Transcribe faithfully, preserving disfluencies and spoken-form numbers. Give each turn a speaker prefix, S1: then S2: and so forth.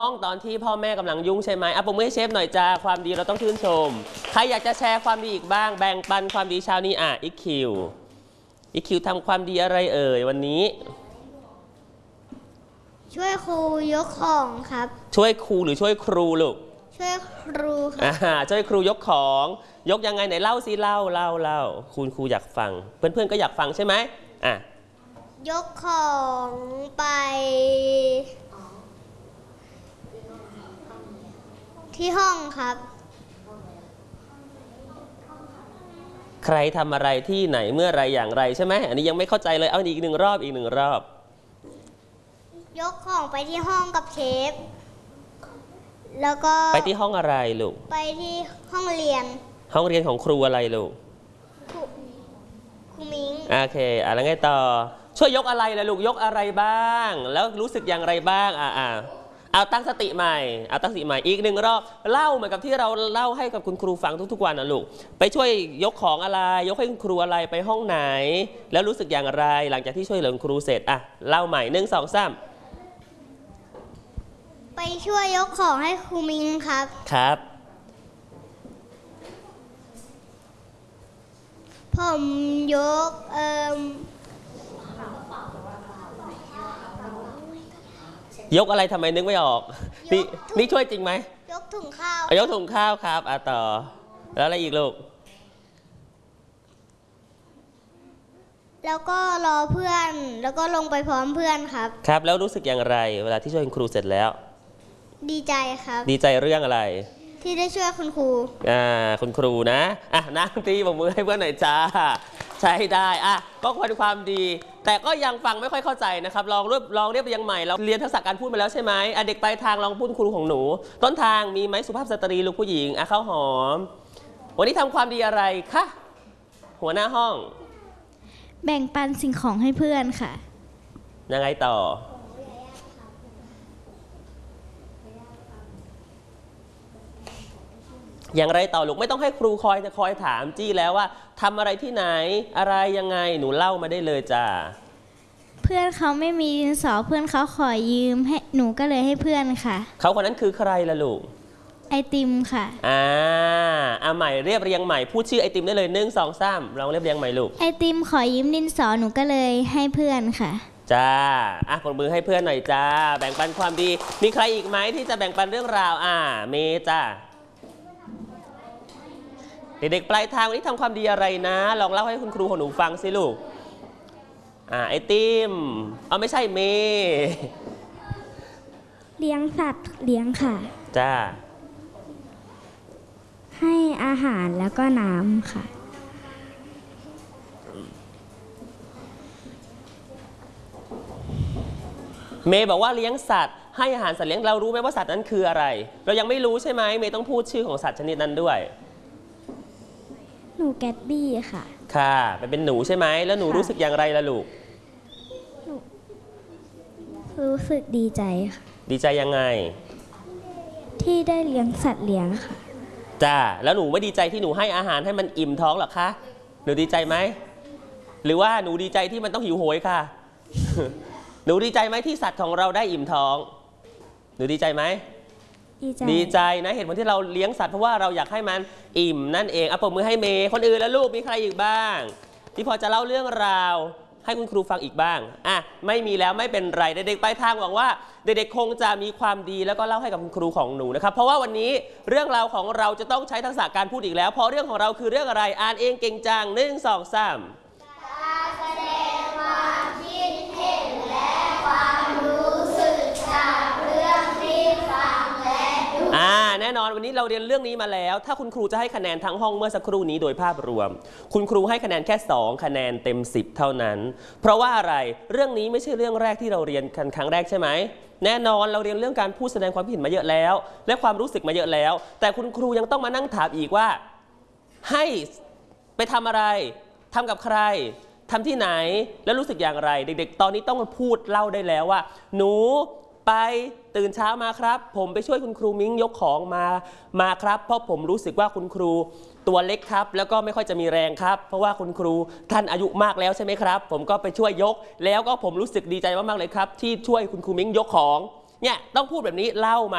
S1: ห้องตอนที่พ่อแม่กำลังยุ่งใช่ไหมอ่ะผมให้เชฟหน่อยจ้าความดีเราต้องชื่นชมใครอยากจะแชร์ความดีอีกบ้างแบ่งปันความดีเช้านี้อ่ะอีคิวอีคิวทำความดีอะไรเอ่ยวันนี้
S2: ช่วยครูยกของครับ
S1: ช่วยครูหรือช่วยครูลูก
S2: ช่วยครูครับ
S1: อ่าช่วยครูยกของยกยังไงไหนเล่าสิเล่าเล่าเล่าคุณครูอยากฟังเพื่อนๆก็อยากฟังใช่ไหมอ่ะ
S2: ยกของไปที่ห้องครับ
S1: ใครทำอะไรที่ไหนเมื่อไรอย่างไรใช่ไหมอันนี้ยังไม่เข้าใจเลยเอาอีกหนึ่งรอบอีกหนึ่งรอบ
S2: ยกของไปที่ห้องกับเชฟแล้วก็
S1: ไปที่ห้องอะไรลูก
S2: ไปที่ห้องเรียน
S1: ห้องเรียนของครูอะไรลูก
S2: ครูครูมิง
S1: โอเคอ่ะแล้วไงต่อช่วยยกอะไรล่ะลูกยกอะไรบ้างแล้วรู้สึกอย่างไรบ้างอ่ะอ่ะเอาตั้งสติใหม่เอาตั้งสติใหม่อีกหนึ่งรอบเล่าเหมือนกับที่เราเล่าให้กับคุณครูฟังทุกๆวันนะลูกไปช่วยยกของอะไรยกให้คุณครูอะไรไปห้องไหนแล้วรู้สึกอย่างไรหลังจากที่ช่วยเหลือคุณครูเสร็จอ่ะเล่าใหม่หนึ่งสองสาม
S2: ไปช่วยยกของให้ครูมิงครับ
S1: ครับ
S2: ผมยกเอ่อ
S1: ยกอะไรทำไมนึกไม่ออกนี่นี่ช่วยจริงไหม
S2: ยกถุงข้า
S1: วยกถุงข้าวครับอ่ะต่อแล้วอะไรอีกลูก
S2: แล้วก็รอเพื่อนแล้วก็ลงไปพร้อมเพื่อนครับ
S1: ครับแล้วรู้สึกอย่างไรเวลาที่ช่วยคุณครูเสร็จแล้ว
S2: ดีใจครับ
S1: ดีใจเรื่องอะไร
S2: ที่ได้ช่วยคุณครู
S1: อ่าคุณครูนะอ่ะนั่งตีบอกมือให้เพื่อนหน่อยจ้าใช้ได้อ่ะก็เป็นความดีแต่ก็ยังฟังไม่ค่อยเข้าใจนะครับลองเรียบลองเรียบเรียงใหม่เราเรียนทักษะการพูดมาแล้วใช่ไหมอ่ะเด็กปลายทางลองพูดครูของหนูต้นทางมีไหมสุภาพสตรีลูกผู้หญิงอ่ะข้าวหอมวันนี้ทำความดีอะไรคะหัวหน้าห้อง
S3: แบ่งปันสิ่งของให้เพื่อนค่ะ
S1: ยังไงต่ออย่างไรต่อลูกไม่ต้องให้ครูคอยจะคอยถามจี้แล้วว่าทำอะไรที่ไหนอะไรยังไงหนูเล่ามาได้เลยจ้า
S3: เพื่อนเขาไม่มีดินสอเพื่อนเขาขอยืมให้หนูก็เลยให้เพื่อนค่ะ
S1: เขาคนนั้นคือใครล่ะลูก
S3: ไอติมค่ะ
S1: อ่าเอาใหม่เรียบเรียงใหม่พูดชื่อไอติมได้เลยหนึ่งสองสามลองเรียบเรียงใหม่ลูก
S3: ไอติมขอยืมดินสอหนูก็เลยให้เพื่อนค่ะ
S1: จ้าอ่ะปรบมือให้เพื่อนหน่อยจ้าแบ่งปันความดีมีใครอีกไหมที่จะแบ่งปันเรื่องราวอ่าเมจ้าเด็กๆปลายทางวันนี้ทำความดีอะไรนะลองเล่าให้คุณครูของหนูฟังสิลูกอ่าไอติมเอาไม่ใช่เม
S3: เลี้ยงสัตว์เลี้ยงค่ะ
S1: จ้า
S3: ให้อาหารแล้วก็น้ำค่ะ
S1: เมย์บอกว่าเลี้ยงสัตว์ให้อาหารสัตว์เลี้ยงเรารู้ไหมว่าสัตว์นั้นคืออะไรเรายังไม่รู้ใช่ไหมเมย์ต้องพูดชื่อของสัตว์ชนิดนั้นด้วย
S3: หนูแกตบี้ค่ะ
S1: ค่ะมันเป็นหนูใช่ไหมแล้วหนูรู้สึกอย่างไรล่ะลูก
S3: รู้สึกดีใจค่ะ
S1: ดีใจยังไง
S3: ที่ได้เลี้ยงสัตว์เลี้ยงค่ะ
S1: จ้าแล้วหนูไม่ดีใจที่หนูให้อาหารให้มันอิ่มท้องหรอคะหนูดีใจไหมหรือว่าหนูดีใจที่มันต้องหิวโหยค่ะ หนูดีใจไหมที่สัตว์ของเราได้อิ่มท้องหนูดีใจไหมดีใจนะเหตุผลที่เราเลี้ยงสัตว์เพราะว่าเราอยากให้มันอิ่มนั่นเองอ่ะปรบมือให้เมย์คนอื่นแล้วลูกมีใครอีกบ้างที่พอจะเล่าเรื่องราวให้คุณครูฟังอีกบ้างอ่ะไม่มีแล้วไม่เป็นไรเด็กๆปลายทางหวังว่าเด็กๆคงจะมีความดีแล้วก็เล่าให้กับคุณครูของหนูนะครับเพราะว่าวันนี้เรื่องราวของเราจะต้องใช้ทักษะการพูดอีกแล้วเพราะเรื่องของเราคือเรื่องอะไรอ่านเองเก่งจังหนึ่งสองสาม
S2: การแสดงความคิดเห็นและความรู้สึกจากเรื่องที่ฟังและดู
S1: อ่าแน่นอนวันนี้เราเรียนเรื่องนี้มาแล้วถ้าคุณครูจะให้คะแนนทั้งห้องเมื่อสักครู่นี้โดยภาพรวมคุณครูให้คะแนนแค่สองคะแนนเต็มสิบเท่านั้นเพราะว่าอะไรเรื่องนี้ไม่ใช่เรื่องแรกที่เราเรียนกันครั้งแรกใช่ไหมแน่นอนเราเรียนเรื่องการพูดแสดงความคิดเห็นมาเยอะแล้วและความรู้สึกมาเยอะแล้วแต่คุณครูยังต้องมานั่งถามอีกว่าให้ไปทำอะไรทำกับใครทำที่ไหนแล้วรู้สึกอย่างไรเด็กๆตอนนี้ต้องมาพูดเล่าได้แล้วว่าหนูไปตื่นเช้ามาครับผมไปช่วยคุณครูมิ้งยกของมามาครับเพราะผมรู้สึกว่าคุณครูตัวเล็กครับแล้วก็ไม่ค่อยจะมีแรงครับเพราะว่าคุณครูท่านอายุมากแล้วใช่ไหมครับผมก็ไปช่วยยกแล้วก็ผมรู้สึกดีใจมากๆเลยครับที่ช่วยคุณครูมิ้งยกของเนี่ยต้องพูดแบบนี้เล่ามา